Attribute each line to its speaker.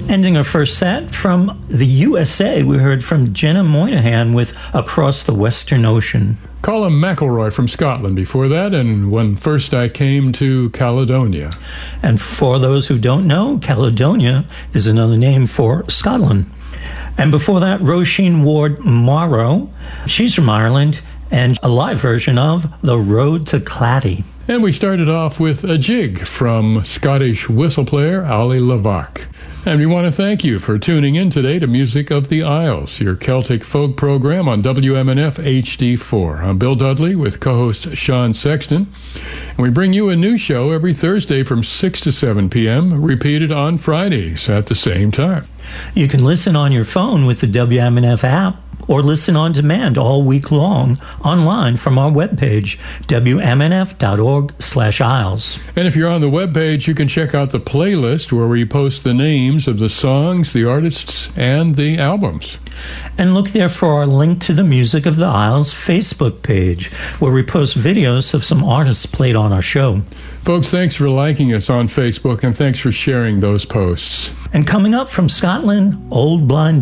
Speaker 1: Ending our first set from the USA, we heard from Jenna Moynihan with Across the Western Ocean.
Speaker 2: Colin McElroy from Scotland before that, and When First I Came to Caledonia.
Speaker 1: And for those who don't know, Caledonia is another name for Scotland. And before that, Roisin Ward Morrow. She's from Ireland, and a live version of The Road to Claddagh.
Speaker 2: And we started off with A Jig from Scottish whistle player Ali Lavac. And we want to thank you for tuning in today to Music of the Isles, your Celtic folk program on WMNF HD4. I'm Bill Dudley with co-host Sean Sexton. And we bring you a new show every Thursday from 6 to 7 p.m., repeated on Fridays at the same time.
Speaker 1: You can listen on your phone with the WMNF app, or listen on demand all week long online from our webpage, wmnf.org/Isles.
Speaker 2: And if you're on the webpage, you can check out the playlist where we post the names of the songs, the artists, and the albums.
Speaker 1: And look there for our link to the Music of the Isles Facebook page, where we post videos of some artists played on our show.
Speaker 2: Folks, thanks for liking us on Facebook, and thanks for sharing those posts.
Speaker 1: And coming up from Scotland, Old Blind